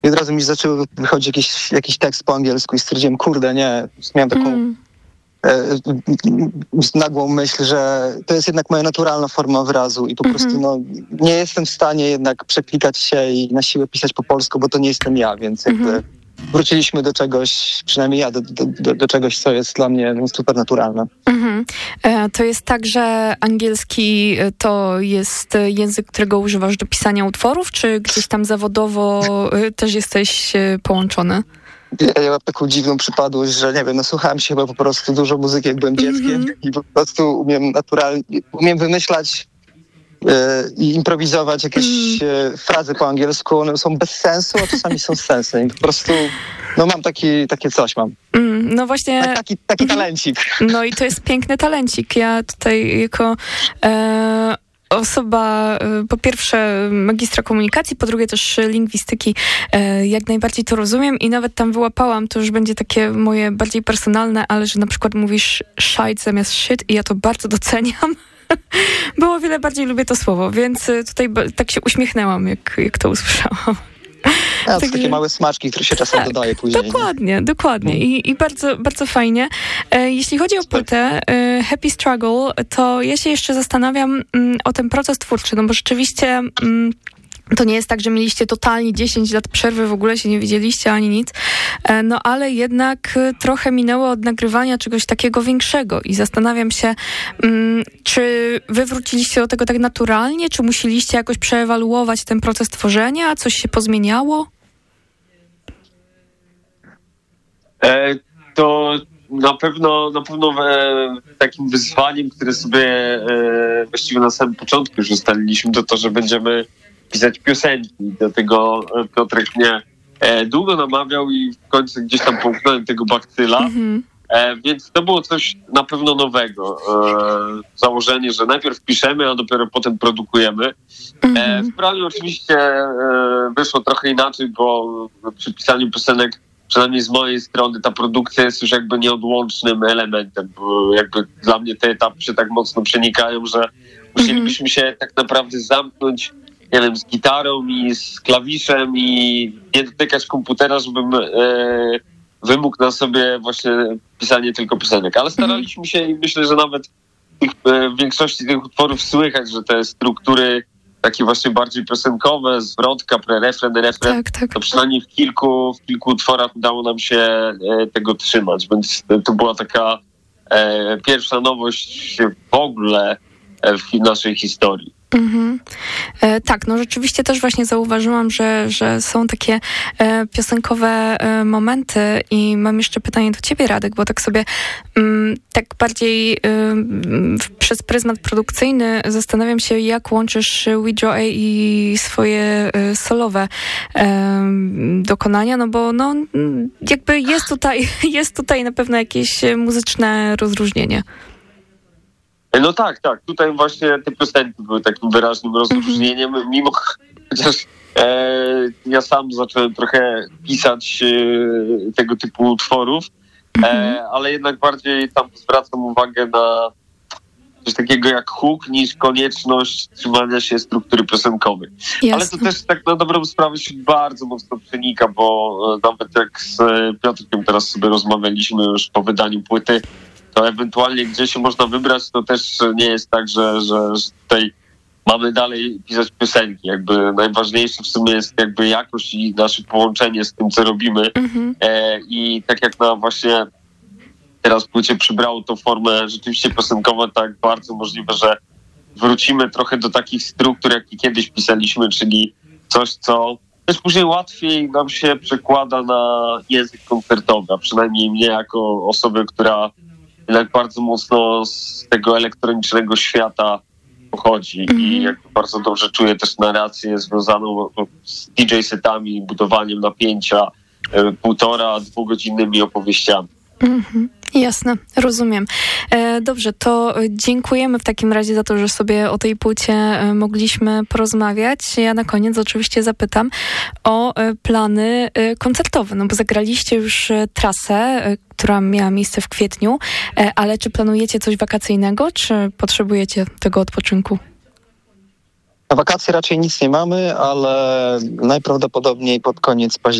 i od razu mi zaczęły wychodzić jakiś tekst po angielsku i stwierdziłem, kurde, nie, miałem taką nagłą myśl, że to jest jednak moja naturalna forma wyrazu i po prostu nie jestem w stanie jednak przeklikać się i na siłę pisać po polsku, bo to nie jestem ja, więc jakby wróciliśmy do czegoś, przynajmniej ja, do czegoś, co jest dla mnie super naturalne. To jest tak, że angielski to jest język, którego używasz do pisania utworów, czy gdzieś tam zawodowo też jesteś połączony? Ja mam taką dziwną przypadłość, że nie wiem, nasłuchałem się chyba po prostu dużo muzyki, jak byłem dzieckiem i po prostu umiem wymyślać i improwizować jakieś frazy po angielsku. One są bez sensu, a czasami są z sensem. I po prostu mam takie coś mam. No właśnie. Taki talencik. No i to jest piękny talencik. Ja tutaj jako osoba, po pierwsze magistra komunikacji, po drugie też lingwistyki, jak najbardziej to rozumiem i nawet tam wyłapałam, to już będzie takie moje bardziej personalne, ale że na przykład mówisz shite zamiast shit i ja to bardzo doceniam, bo o wiele bardziej lubię to słowo, więc tutaj tak się uśmiechnęłam, jak to usłyszałam. To takie małe smaczki, które się czasem dodaje później. Dokładnie. I bardzo, bardzo fajnie. Jeśli chodzi o płytę Happy Struggle, to ja się jeszcze zastanawiam o ten proces twórczy, no bo rzeczywiście to nie jest tak, że mieliście totalnie 10 lat przerwy, w ogóle się nie widzieliście ani nic, no ale jednak trochę minęło od nagrywania czegoś takiego większego i zastanawiam się, czy wy wróciliście do tego tak naturalnie, czy musieliście jakoś przeewaluować ten proces tworzenia, coś się pozmieniało? To na pewno takim wyzwaniem, które sobie właściwie na samym początku już ustaliliśmy, to że będziemy pisać piosenki. Dlatego Piotrek mnie długo namawiał i w końcu gdzieś tam połknąłem tego bakcyla. Więc to było coś na pewno nowego. Założenie, że najpierw piszemy, a dopiero potem produkujemy. W praniu oczywiście wyszło trochę inaczej, bo przy pisaniu piosenek, przynajmniej z mojej strony, ta produkcja jest już jakby nieodłącznym elementem, bo jakby dla mnie te etapy się tak mocno przenikają, że musielibyśmy się tak naprawdę zamknąć, nie wiem, z gitarą i z klawiszem i nie dotykać komputera, żebym wymógł na sobie właśnie pisanie tylko piosenek. Ale staraliśmy się i myślę, że nawet w większości tych utworów słychać, że te struktury takie właśnie bardziej piosenkowe, zwrotka, prerefren, refren, to przynajmniej w kilku utworach udało nam się tego trzymać. Więc to była taka pierwsza nowość w ogóle w naszej historii. Tak, no rzeczywiście też właśnie zauważyłam, że są takie piosenkowe momenty i mam jeszcze pytanie do ciebie, Radek, bo tak sobie tak bardziej przez pryzmat produkcyjny zastanawiam się, jak łączysz Withdraw i swoje solowe dokonania, no bo no jakby jest tutaj na pewno jakieś muzyczne rozróżnienie. No tak. Tutaj właśnie te piosenki były takim wyraźnym rozróżnieniem, mimo chociaż ja sam zacząłem trochę pisać tego typu utworów, ale jednak bardziej tam zwracam uwagę na coś takiego jak hook niż konieczność trzymania się struktury piosenkowej. Jasne. Ale to też tak na dobrą sprawę się bardzo mocno przenika, bo nawet jak z Piotrkiem teraz sobie rozmawialiśmy już po wydaniu płyty, to ewentualnie gdzieś się można wybrać, to też nie jest tak, że tutaj mamy dalej pisać piosenki. Jakby najważniejsze w sumie jest jakby jakość i nasze połączenie z tym, co robimy. I tak jak na właśnie teraz płycie przybrało to formę rzeczywiście piosenkową, tak bardzo możliwe, że wrócimy trochę do takich struktur, jakie kiedyś pisaliśmy, czyli coś, co też później łatwiej nam się przekłada na język koncertowy, a przynajmniej mnie jako osobę, która jednak bardzo mocno z tego elektronicznego świata pochodzi i jakby bardzo dobrze czuję też narrację związaną z DJ-setami, budowaniem napięcia, 1,5-2 godzinnymi opowieściami. Jasne, rozumiem. Dobrze, to dziękujemy w takim razie za to, że sobie o tej płycie mogliśmy porozmawiać. Ja na koniec oczywiście zapytam o plany koncertowe, no bo zagraliście już trasę, która miała miejsce w kwietniu, ale czy planujecie coś wakacyjnego, czy potrzebujecie tego odpoczynku? Na wakacje raczej nic nie mamy, ale najprawdopodobniej pod koniec października